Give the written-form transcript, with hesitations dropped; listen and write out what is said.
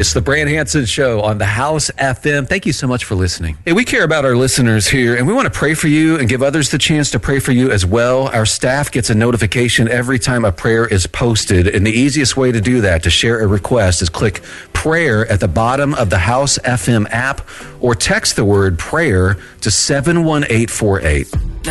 It's the Brand Hansen Show on the House FM. Thank you so much for listening. Hey, we care about our listeners here, and we want to pray for you and give others the chance to pray for you as well. Our staff gets a notification every time a prayer is posted, and the easiest way to do that, to share a request, is click prayer at the bottom of the House FM app or text the word prayer to 71848.